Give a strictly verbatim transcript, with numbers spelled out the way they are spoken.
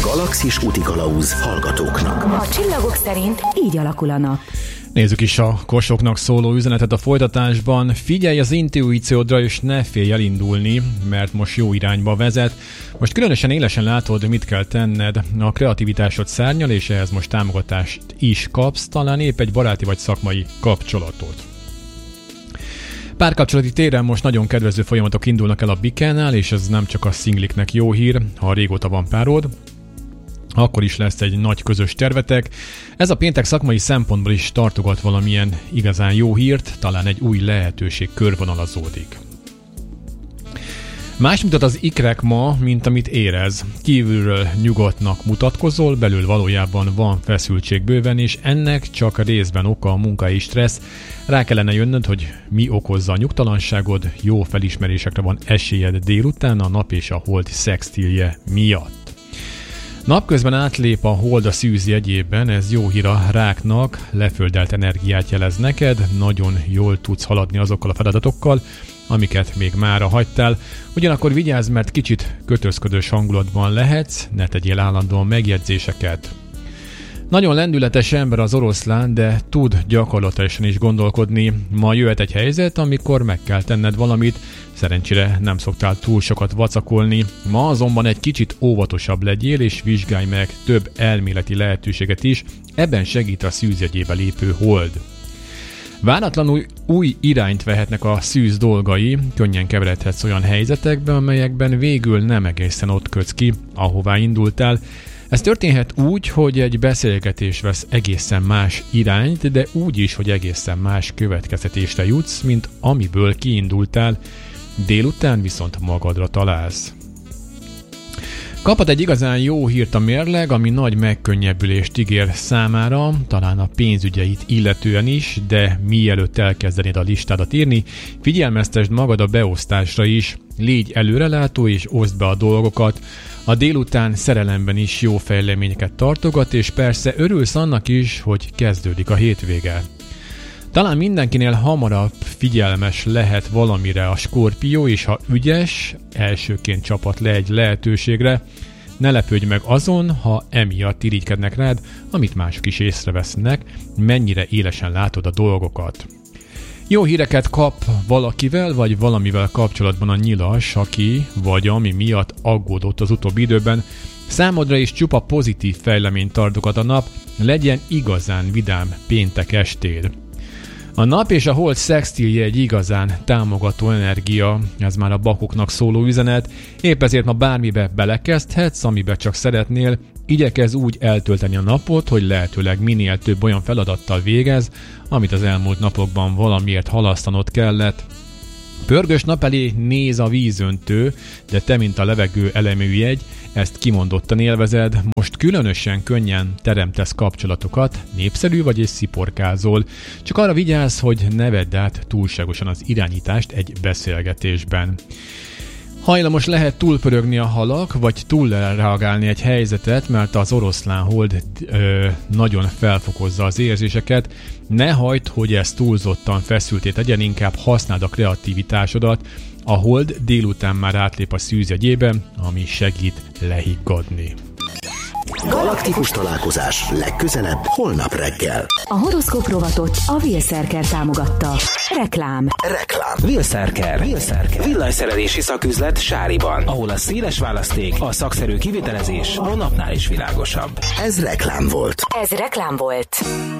Galaxis útikalauz hallgatóknak. A csillagok szerint így alakul a nap. Nézzük is a kosoknak szóló üzenetet a folytatásban. Figyelj az intuíciódra, és ne félj elindulni, mert most jó irányba vezet. Most különösen élesen látod, mit kell tenned. A kreativitásod szárnyal, és ehhez most támogatást is kapsz, talán épp egy baráti vagy szakmai kapcsolatot. Párkapcsolati téren most nagyon kedvező folyamatok indulnak el a Bikánál, és ez nem csak a szingliknek jó hír, ha régóta van párod, akkor is lesz egy nagy közös tervetek. Ez a péntek szakmai szempontból is tartogat valamilyen igazán jó hírt, talán egy új lehetőség körvonalazódik. Más mutat az ikrek ma, mint amit érez. Kívülről nyugodtnak mutatkozol, belül valójában van feszültség bőven, és ennek csak részben oka a munkai stressz. Rá kellene jönnöd, hogy mi okozza a nyugtalanságod, jó felismerésekre van esélyed délután a nap és a hold szextilje miatt. Napközben átlép a hold a szűz jegyében, ez jó hír a ráknak, leföldelt energiát jelez neked, nagyon jól tudsz haladni azokkal a feladatokkal, amiket még mára hagytál. Ugyanakkor vigyázz, mert kicsit kötözködős hangulatban lehetsz, ne tegyél állandóan megjegyzéseket. Nagyon lendületes ember az oroszlán, de tud gyakorlatilag is gondolkodni. Ma jöhet egy helyzet, amikor meg kell tenned valamit, szerencsére nem szoktál túl sokat vacakolni. Ma azonban egy kicsit óvatosabb legyél, és vizsgálj meg több elméleti lehetőséget is, ebben segít a szűzjegyébe lépő hold. Váratlanul új irányt vehetnek a szűz dolgai, könnyen keveredhetsz olyan helyzetekbe, amelyekben végül nem egészen ott kötsz ki, ahová indultál. Ez történhet úgy, hogy egy beszélgetés vesz egészen más irányt, de úgy is, hogy egészen más következtetésre jutsz, mint amiből kiindultál, délután viszont magadra találsz. Kaphat egy igazán jó hírt a mérleg, ami nagy megkönnyebbülést ígér számára, talán a pénzügyeit illetően is, de mielőtt elkezdenéd a listádat írni, figyelmeztesd magad a beosztásra is, légy előrelátó és oszd be a dolgokat. A délután szerelemben is jó fejleményeket tartogat, és persze örülsz annak is, hogy kezdődik a hétvége. Talán mindenkinél hamarabb figyelmes lehet valamire a Skorpió, és ha ügyes, elsőként csapat le egy lehetőségre. Ne lepődj meg azon, ha emiatt irigykednek rád, amit mások is észrevesznek, mennyire élesen látod a dolgokat. Jó híreket kap valakivel vagy valamivel kapcsolatban a nyilas, aki vagy ami miatt aggódott az utóbbi időben. Számodra is csupa pozitív fejleményt tartogat a nap, legyen igazán vidám péntek estéd. A nap és a hold szextilje egy igazán támogató energia, ez már a bakoknak szóló üzenet, épp ezért ma bármibe belekezdhetsz, amibe csak szeretnél, igyekezz úgy eltölteni a napot, hogy lehetőleg minél több olyan feladattal végez, amit az elmúlt napokban valamiért halasztanod kellett. Pörgős nap elé néz a vízöntő, de te, mint a levegő elemű jegy, ezt kimondottan élvezed, most különösen könnyen teremtesz kapcsolatokat, népszerű vagy és sziporkázol. Csak arra vigyázz, hogy ne vedd át túlságosan az irányítást egy beszélgetésben. Hajlamos lehet túlpörögni a halak, vagy túlreagálni egy helyzetet, mert az oroszlán hold ö, nagyon felfokozza az érzéseket. Ne hagyd, hogy ez túlzottan feszülté tegyen, inkább használd a kreativitásodat. A hold délután már átlép a szűzjegyébe, ami segít lehiggadni. Galaktikus találkozás legközelebb holnap reggel. A horoszkóp rovatot a Wheelszerker támogatta. Reklám. Reklám. Wheelszerker. Wheelszerker. Villanyszerelési szaküzlet Sáriban, ahol a széles választék, a szakszerű kivitelezés a napnál is világosabb. Ez reklám volt. Ez reklám volt.